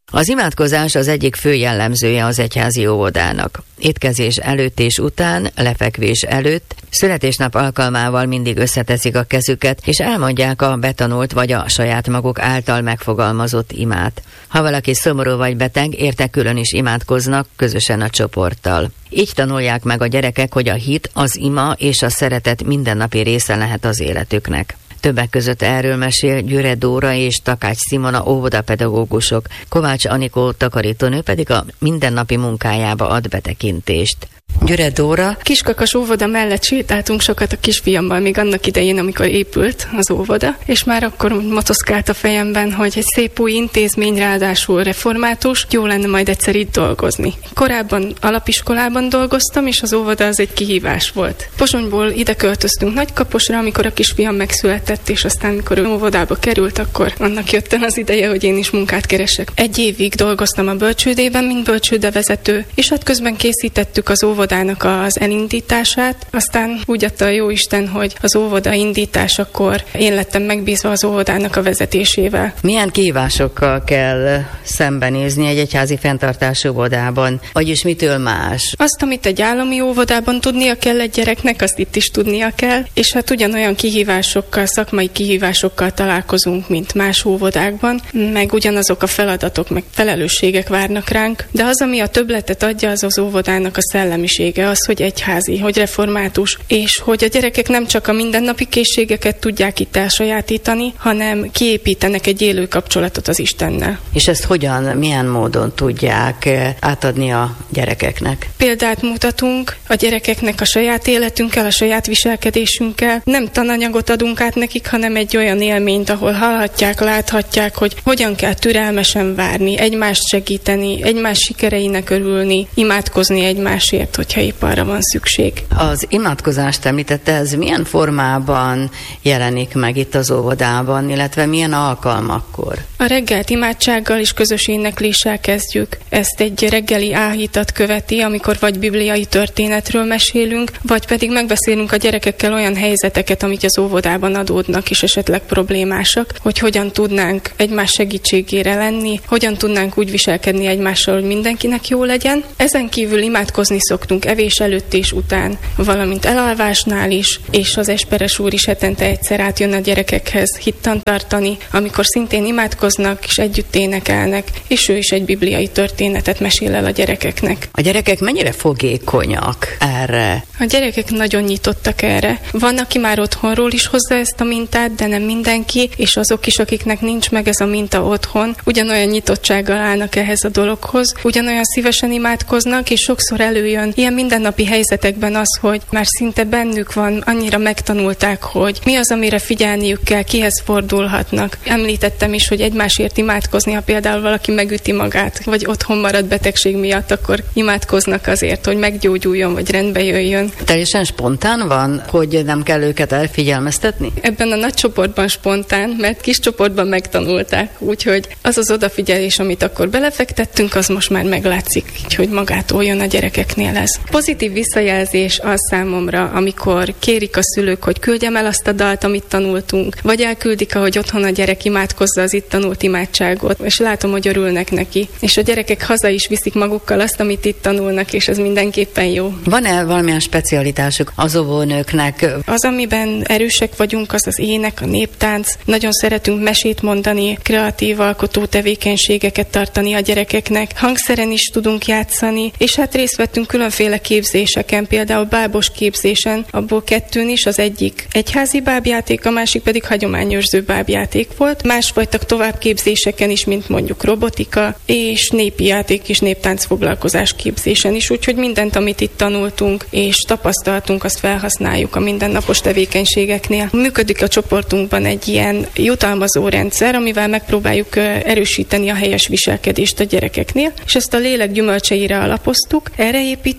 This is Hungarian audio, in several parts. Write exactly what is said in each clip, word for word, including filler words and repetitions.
Az imádkozás az egyik fő jellemzője az egyházi óvodának. Étkezés előtt és után, lefekvés előtt, születésnap alkalmával mindig összeteszik a kezüket, és elmondják a betanult vagy a saját maguk által megfogalmazott imát. Ha valaki szomorú vagy beteg, érte külön is imádkoznak, közösen a csoporttal. Így tanulják meg a gyerekek, hogy a hit, az ima és a szeretet mindennapi része lehet az életüknek. Többek között erről mesél Gyüre Dóra és Takács Szimona óvodapedagógusok, Kovács Anikó takarítónő pedig a mindennapi munkájába ad betekintést. Gyüre Dóra. Kiskakas óvoda mellett sétáltunk sokat a kisfiammal, még annak idején, amikor épült az óvoda, és már akkor motoszkált a fejemben, hogy egy szép új intézmény, ráadásul református, jó lenne majd egyszer itt dolgozni. Korábban alapiskolában dolgoztam, és az óvoda az egy kihívás volt. Pozsonyból ide költöztünk Nagykaposra, amikor a kisfiam megszületett, és aztán, mikor ő óvodába került, akkor annak jött el az ideje, hogy én is munkát keresek. Egy évig dolgoztam a bölcsődében, mint bölcsődevezető, és hát közben készítettük az óvodának az elindítását, aztán úgy adta a jóisten, hogy az óvoda indításakor én lettem megbízva az óvodának a vezetésével. Milyen kihívásokkal kell szembenézni egy egyházi fenntartású óvodában, vagyis mitől más? Azt, amit egy állami óvodában tudnia kell egy gyereknek, azt itt is tudnia kell, és hát ugyanolyan kihívásokkal, szakmai kihívásokkal találkozunk, mint más óvodákban, meg ugyanazok a feladatok, meg felelősségek várnak ránk, de az, ami a többletet adja, az az óvodának a szellemi az, hogy egyházi, hogy református, és hogy a gyerekek nem csak a mindennapi készségeket tudják itt elsajátítani, hanem kiépítenek egy élő kapcsolatot az Istennel. És ezt hogyan, milyen módon tudják átadni a gyerekeknek? Példát mutatunk a gyerekeknek a saját életünkkel, a saját viselkedésünkkel. Nem tananyagot adunk át nekik, hanem egy olyan élményt, ahol hallhatják, láthatják, hogy hogyan kell türelmesen várni, egymást segíteni, egymás sikereinek örülni, imádkozni egymásért, hogyha épp arra van szükség. Az imádkozást említette, ez milyen formában jelenik meg itt az óvodában, illetve milyen alkalmakkor? A reggelt imádsággal és közös énekléssel kezdjük. Ezt egy reggeli áhítat követi, amikor vagy bibliai történetről mesélünk, vagy pedig megbeszélünk a gyerekekkel olyan helyzeteket, amik az óvodában adódnak, és esetleg problémásak, hogy hogyan tudnánk egymás segítségére lenni, hogyan tudnánk úgy viselkedni egymással, hogy mindenkinek jó legyen. Ezen kívül imádkozni szoktunk evés előtt és után, valamint elalvásnál is, és az esperes úr is hetente egyszer átjön a gyerekekhez hittant tartani, amikor szintén imádkoznak és együtt énekelnek, és ő is egy bibliai történetet mesél el a gyerekeknek. A gyerekek mennyire fogékonyak erre? A gyerekek nagyon nyitottak erre. Van, aki már otthonról is hozza ezt a mintát, de nem mindenki, és azok is, akiknek nincs meg ez a minta otthon, ugyanolyan nyitottsággal állnak ehhez a dologhoz, ugyanolyan szívesen imádkoznak, és sokszor előjön ilyen mindennapi helyzetekben az, hogy már szinte bennük van, annyira megtanulták, hogy mi az, amire figyelniük kell, kihez fordulhatnak. Említettem is, hogy egymásért imádkozni, ha például valaki megüti magát, vagy otthon marad betegség miatt, akkor imádkoznak azért, hogy meggyógyuljon, vagy rendbe jöjjön. Teljesen spontán van, hogy nem kell őket elfigyelmeztetni? Ebben a nagy csoportban spontán, mert kis csoportban megtanulták, úgyhogy az az odafigyelés, amit akkor belefektettünk, az most már meglátszik, hogy magától jön a gyerekeknél ez. Pozitív visszajelzés az számomra, amikor kérik a szülők, hogy küldjem el azt a dalt, amit tanultunk, vagy elküldik, ahogy otthon a gyerek imádkozza az itt tanult imádságot, és látom, hogy örülnek neki. És a gyerekek haza is viszik magukkal azt, amit itt tanulnak, és ez mindenképpen jó. Van-e valamilyen specialitásuk az óvónőknek? Az, amiben erősek vagyunk, az az ének, a néptánc. Nagyon szeretünk mesét mondani, kreatív alkotó tevékenységeket tartani a gyerekeknek. Hangszeren is tudunk játszani, és hát részt vettünk különféle képzéseken, például bábos képzésen, abból kettőn is, az egyik egyházi bábjáték, a másik pedig hagyományőrző bábjáték volt. Másfajta továbbképzéseken is, mint mondjuk robotika, és népi játék és néptánc foglalkozás képzésen is, úgyhogy mindent, amit itt tanultunk és tapasztaltunk, azt felhasználjuk a mindennapos tevékenységeknél. Működik a csoportunkban egy ilyen jutalmazó rendszer, amivel megpróbáljuk erősíteni a helyes viselkedést a gyerekeknél, és ezt a lélek gyümölcseire alapoztuk. Erre építünk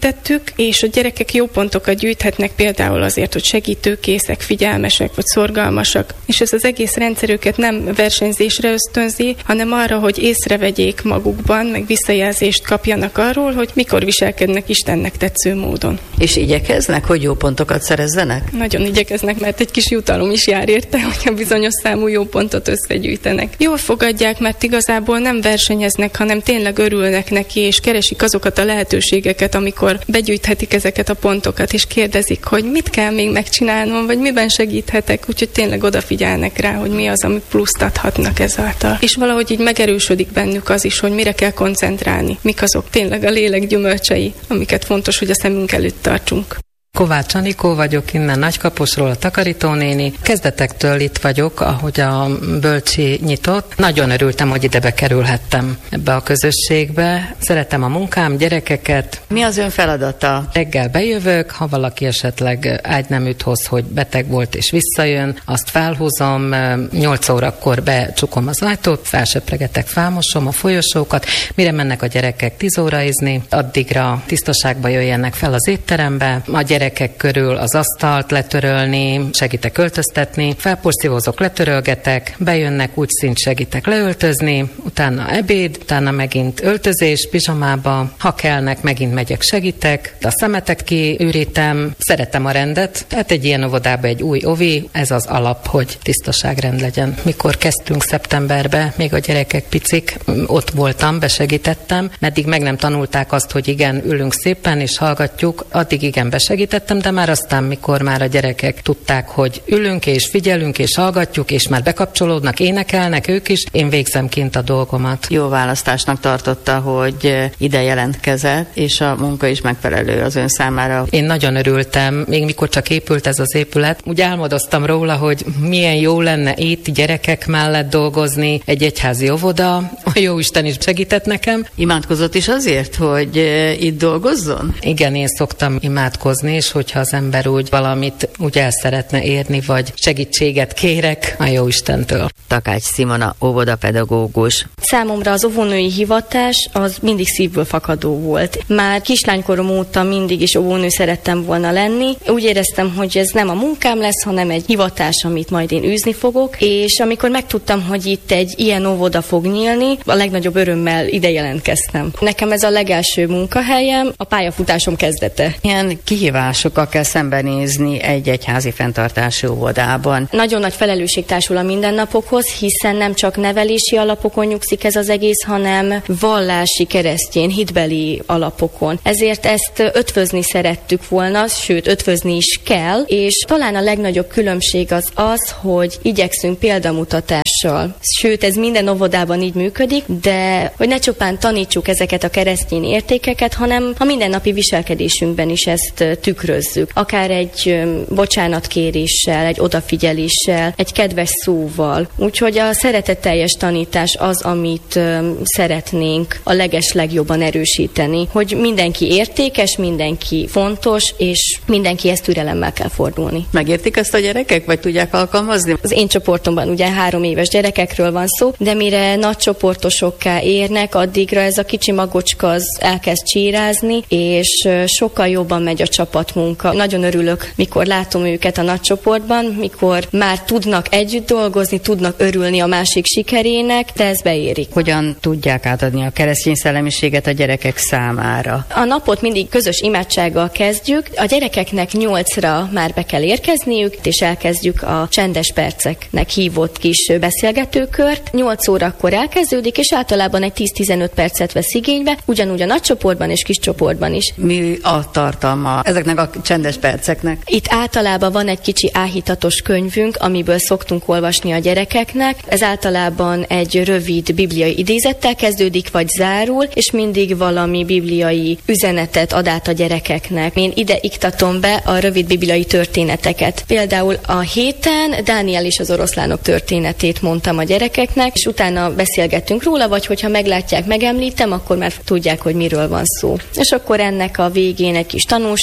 rögzítettük, és a gyerekek jó pontokat gyűjthetnek például azért, hogy segítőkészek, figyelmesek vagy szorgalmasak. És ez az egész rendszer őket nem versenyzésre ösztönzi, hanem arra, hogy észrevegyék magukban, meg visszajelzést kapjanak arról, hogy mikor viselkednek Istennek tetsző módon. És igyekeznek, hogy jó pontokat szerezzenek? Nagyon igyekeznek, mert egy kis jutalom is jár érte, hogyha bizonyos számú jó pontot összegyűjtenek. Jól fogadják, mert igazából nem versenyeznek, hanem tényleg örülnek neki, és keresik azokat a lehetőségeket, amikor begyűjthetik ezeket a pontokat, és kérdezik, hogy mit kell még megcsinálnom, vagy miben segíthetek, úgyhogy tényleg odafigyelnek rá, hogy mi az, ami pluszt adhatnak ezáltal. És valahogy így megerősödik bennük az is, hogy mire kell koncentrálni, mik azok tényleg a lélek gyümölcsei, amiket fontos, hogy a szemünk előtt tartsunk. Kovács Anikó vagyok, innen Nagykaposról, a takarítónéni. Kezdetektől itt vagyok, ahogy a bölcsi nyitott. Nagyon örültem, hogy ide bekerülhettem ebbe a közösségbe. Szeretem a munkám, gyerekeket. Mi az ön feladata? Reggel bejövök, ha valaki esetleg ágyneműt hoz, hogy beteg volt és visszajön, azt felhúzom, nyolc órakor becsukom az ajtót, felsöpregetek, felmosom a folyosókat, mire mennek a gyerekek tíz óraizni, addigra tisztaságba jöjjenek fel az étterembe, a gyerekek körül az asztalt letörölni, segítek öltöztetni, felporszívózok, letörölgetek, bejönnek, úgy szint segítek leöltözni, utána ebéd, utána megint öltözés, pizsamába, ha kellnek, megint megyek, segítek, a szemetet kiürítem, szeretem a rendet, tehát egy ilyen óvodában egy új ovi, ez az alap, hogy tisztaságrend legyen. Mikor kezdtünk szeptemberbe, még a gyerekek picik, ott voltam, besegítettem, meddig meg nem tanulták azt, hogy igen, ülünk szépen és hallgatjuk, addig igen, besegítettem, de már aztán, mikor már a gyerekek tudták, hogy ülünk és figyelünk és hallgatjuk, és már bekapcsolódnak, énekelnek ők is, én végzem kint a dolgomat. Jó választásnak tartotta, hogy ide jelentkezett, és a munka is megfelelő az ön számára. Én nagyon örültem, még mikor csak épült ez az épület, úgy álmodoztam róla, hogy milyen jó lenne itt gyerekek mellett dolgozni, egy egyházi óvoda, a Jóisten is segített nekem. Imádkozott is azért, hogy itt dolgozzon? Igen, én szoktam imádkozni, és hogyha az ember úgy valamit úgy el szeretne érni, vagy segítséget kérek a Jóistentől. Takács Simona, óvodapedagógus. Számomra az óvónői hivatás az mindig szívből fakadó volt. Már kislánykorom óta mindig is óvónő szerettem volna lenni. Úgy éreztem, hogy ez nem a munkám lesz, hanem egy hivatás, amit majd én űzni fogok, és amikor megtudtam, hogy itt egy ilyen óvoda fog nyílni, a legnagyobb örömmel ide jelentkeztem. Nekem ez a legelső munkahelyem, a pályafutásom kezdete. Ilyen kihívásokkal kell szembenézni egy egyházi fenntartású óvodában. Nagyon nagy felelősség társul a mindennapokhoz, hiszen nem csak nevelési alapokon nyugszik ez az egész, hanem vallási, keresztény, hitbeli alapokon. Ezért ezt ötvözni szerettük volna, sőt ötvözni is kell, és talán a legnagyobb különbség az az, hogy igyekszünk példamutatással. Sőt, ez minden óvodában így működik, de hogy ne csupán tanítsuk ezeket a keresztény értékeket, hanem a mindennapi viselkedésünkben is ezt tükrözzük. Akár egy bocsánatkéréssel, egy odafigyeléssel, egy kedves szóval. Úgyhogy a szeretetteljes tanítás az, amit szeretnénk a leges legjobban erősíteni, hogy mindenki értékes, mindenki fontos, és mindenkihez türelemmel kell fordulni. Megértik ezt a gyerekek, vagy tudják alkalmazni? Az én csoportomban ugye három éves gyerekekről van szó, de mire nagy csoportosokká érnek, addigra ez a kicsi magocska az elkezd csírázni, és sokkal jobban megy a csapatmunka. Nagyon örülök, mikor látom őket a nagy csoportban, mikor már tudnak együtt dolgozni, tudnak örülni a másik sikerének, de ez beérik. Hogyan tudják átadni a keresztény szellemiséget a gyerekek számára? A napot mindig közös imádsággal kezdjük. A gyerekeknek nyolcra már be kell érkezniük, és elkezdjük a csendes perceknek hívott kis beszélgetőkört. nyolc órakor elkezdődik, és általában egy tíz-tizenöt percet vesz igénybe, ugyanúgy a nagy csoportban és kis csoportban is. Mi a tartalma ezeknek a csendes perceknek? Itt általában van egy kicsi áhítatos könyvünk, amiből szoktunk olvasni a gyerekeknek. Ez általában egy rövid bibliai idézettel kezdődik, vagy zárul, és mindig valami bibliai üzenetet ad át a gyerekeknek. Én ide iktatom be a rövid bibliai történeteket. Például a héten Dániel és az oroszlánok történetét mondtam a gyerekeknek, és utána beszélgettünk róla, vagy hogyha meglátják, megemlítem, akkor már tudják, hogy miről van szó. És akkor ennek a végén egy kis tanulságát, ugye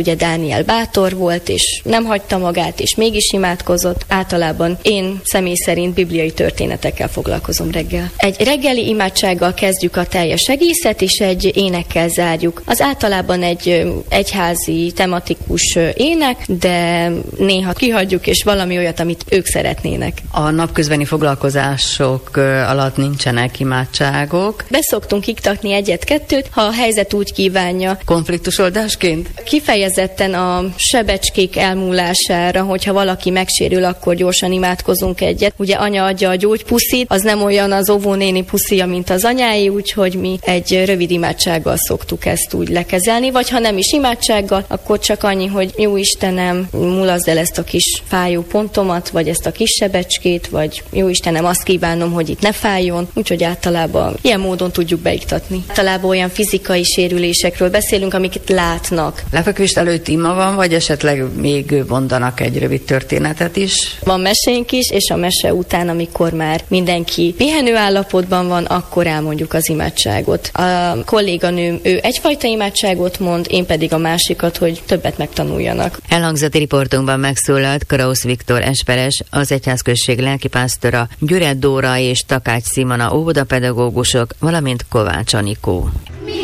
ugye Dániel bátor volt, és nem hagyta magát, és mégis imádkozott. Általában én személy szerint bibliai történetekkel foglalkozom reggel. Egy reggeli imádsággal kezdjük a teljes egészet, és egy énekkel zárjuk. Az általában egy egyházi, tematikus ének, de néha kihagyjuk, és valami olyat, amit ők szeretnének. A napközbeni foglalkozások alatt nincsenek imádságok. Beszoktunk iktatni egyet-kettőt, ha a helyzet úgy kívánja. Konfliktusoldásként? Kifejezetten a sebecskék elmúlására, hogyha valaki megsérül, akkor gyorsan imádkozunk egyet. Ugye anya adja a gyógypuszit, az nem olyan az óvónéni puszia, mint az anyái, úgyhogy mi egy rövid imádsággal szoktuk ezt úgy lekezelni, vagy ha nem is imádsággal, akkor csak annyi, hogy jó Istenem, mulaszd el ezt a kis fájó pontomat, vagy ezt a kis sebecskét, vagy jó Istenem, azt kívánom, hogy itt ne fájjon, úgyhogy általában ilyen módon tudjuk beiktatni. Általában olyan fizikai sérülésekről beszélünk, amiket látnak. Lefekvés előtt ima van, vagy esetleg még mondanak egy rövid történetet is? Van mesénk is, és a mese után, amikor már mindenki pihenő állapotban van, akkor elmondjuk az imádságot. A kolléganőm, ő egyfajta imádságot mond, én pedig a másikat, hogy többet megtanuljanak. Elhangzati riportunkban megszólalt Krausz Viktor esperes, az egyházközség lelkipásztora, Gyüred Dóra és Takács Szimona óvodapedagógusok, valamint Kovács Anikó.